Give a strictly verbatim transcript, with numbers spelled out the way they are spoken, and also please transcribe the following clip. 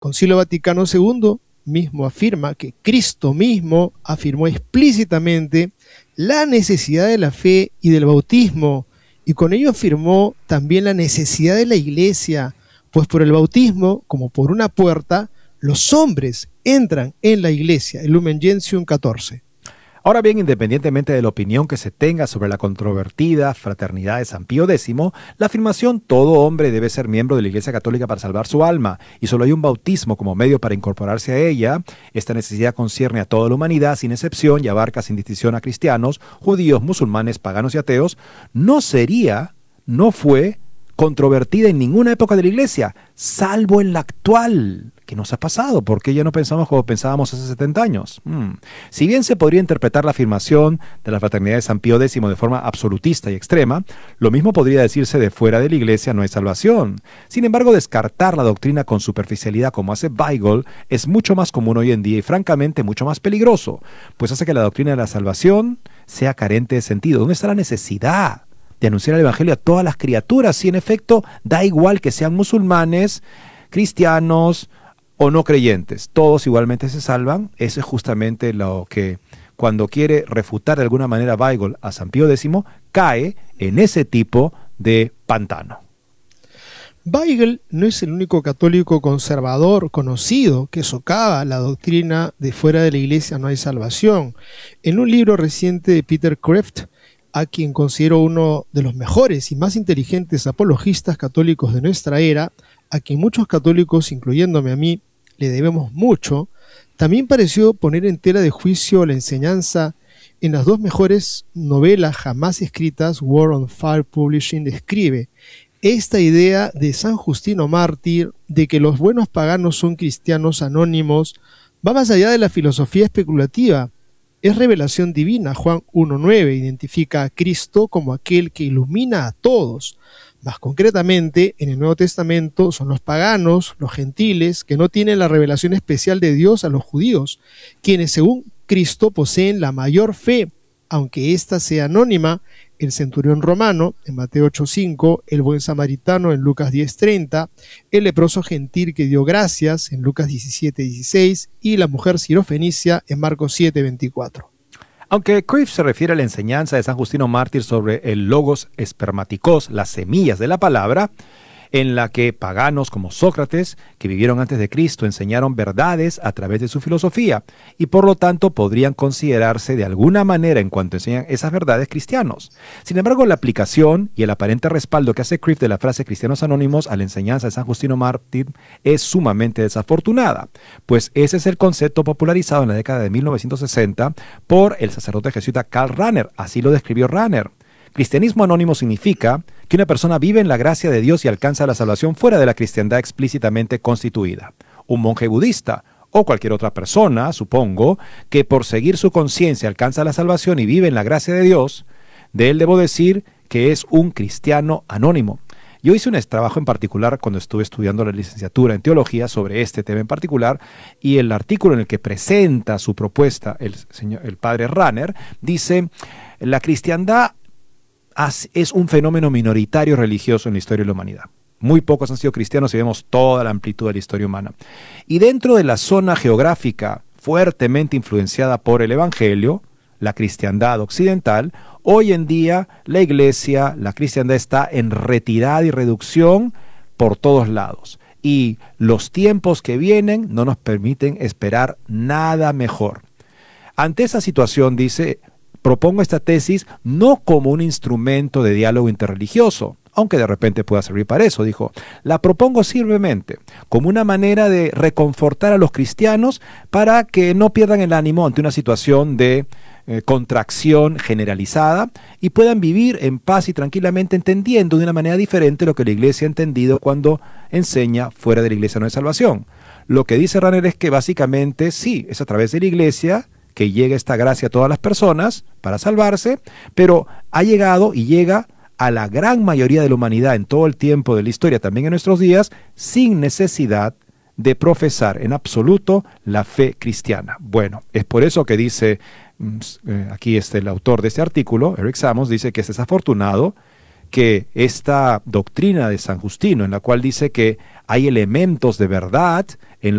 Concilio Vaticano segundo mismo afirma que Cristo mismo afirmó explícitamente la necesidad de la fe y del bautismo, y con ello afirmó también la necesidad de la Iglesia, pues por el bautismo, como por una puerta, los hombres entran en la Iglesia, el Lumen Gentium catorce. Ahora bien, independientemente de la opinión que se tenga sobre la controvertida fraternidad de San Pío X, la afirmación todo hombre debe ser miembro de la Iglesia Católica para salvar su alma, y solo hay un bautismo como medio para incorporarse a ella. Esta necesidad concierne a toda la humanidad sin excepción y abarca sin distinción a cristianos, judíos, musulmanes, paganos y ateos. No sería, no fue controvertida en ninguna época de la Iglesia, salvo en la actual. ¿Qué nos ha pasado? ¿Por qué ya no pensamos como pensábamos hace setenta años? Hmm. Si bien se podría interpretar la afirmación de la fraternidad de San Pío X de forma absolutista y extrema, lo mismo podría decirse de fuera de la Iglesia no hay salvación. Sin embargo, descartar la doctrina con superficialidad como hace Weigel es mucho más común hoy en día y francamente mucho más peligroso, pues hace que la doctrina de la salvación sea carente de sentido. ¿Dónde está la necesidad de anunciar el Evangelio a todas las criaturas? Si en efecto da igual que sean musulmanes, cristianos o no creyentes, todos igualmente se salvan. Eso es justamente lo que, cuando quiere refutar de alguna manera Weigel a San Pío X, cae en ese tipo de pantano. Weigel no es el único católico conservador conocido que socava la doctrina de fuera de la Iglesia no hay salvación. En un libro reciente de Peter Kreeft, a quien considero uno de los mejores y más inteligentes apologistas católicos de nuestra era, a quien muchos católicos, incluyéndome a mí, le debemos mucho, también pareció poner en tela de juicio la enseñanza en las dos mejores novelas jamás escritas. War on Fire Publishing describe esta idea de San Justino Mártir de que los buenos paganos son cristianos anónimos, va más allá de la filosofía especulativa. Es revelación divina. Juan uno nueve identifica a Cristo como aquel que ilumina a todos. Más concretamente, en el Nuevo Testamento son los paganos, los gentiles, que no tienen la revelación especial de Dios a los judíos, quienes según Cristo poseen la mayor fe, aunque ésta sea anónima. El centurión romano, en Mateo ocho cinco, el buen samaritano, en Lucas diez treinta, el leproso gentil que dio gracias, en Lucas diecisiete dieciséis, y la mujer sirofenicia, en Marcos siete veinticuatro. Aunque Kreeft se refiere a la enseñanza de San Justino Mártir sobre el logos espermaticos, las semillas de la palabra, en la que paganos como Sócrates, que vivieron antes de Cristo, enseñaron verdades a través de su filosofía, y por lo tanto podrían considerarse de alguna manera, en cuanto enseñan esas verdades, cristianos. Sin embargo, la aplicación y el aparente respaldo que hace Kreeft de la frase cristianos anónimos a la enseñanza de San Justino Mártir es sumamente desafortunada, pues ese es el concepto popularizado en la década de mil novecientos sesenta por el sacerdote jesuita Karl Rahner. Así lo describió Rahner. Cristianismo anónimo significa que una persona vive en la gracia de Dios y alcanza la salvación fuera de la cristiandad explícitamente constituida. Un monje budista o cualquier otra persona, supongo, que por seguir su conciencia alcanza la salvación y vive en la gracia de Dios, de él debo decir que es un cristiano anónimo. Yo hice un trabajo en particular cuando estuve estudiando la licenciatura en teología sobre este tema en particular, y el artículo en el que presenta su propuesta el, señor, el padre Rahner dice: la cristiandad es un fenómeno minoritario religioso en la historia de la humanidad. Muy pocos han sido cristianos y vemos toda la amplitud de la historia humana. Y dentro de la zona geográfica fuertemente influenciada por el Evangelio, la cristiandad occidental, hoy en día la iglesia, la cristiandad está en retirada y reducción por todos lados. Y los tiempos que vienen no nos permiten esperar nada mejor. Ante esa situación, dice, propongo esta tesis no como un instrumento de diálogo interreligioso, aunque de repente pueda servir para eso, dijo. La propongo simplemente como una manera de reconfortar a los cristianos para que no pierdan el ánimo ante una situación de eh, contracción generalizada y puedan vivir en paz y tranquilamente, entendiendo de una manera diferente lo que la iglesia ha entendido cuando enseña fuera de la iglesia no hay salvación. Lo que dice Rahner es que básicamente sí, es a través de la iglesia que llega esta gracia a todas las personas para salvarse, pero ha llegado y llega a la gran mayoría de la humanidad en todo el tiempo de la historia, también en nuestros días, sin necesidad de profesar en absoluto la fe cristiana. Bueno, es por eso que dice, eh, aquí este, el autor de este artículo, Eric Samos, dice que es desafortunado que esta doctrina de San Justino, en la cual dice que hay elementos de verdad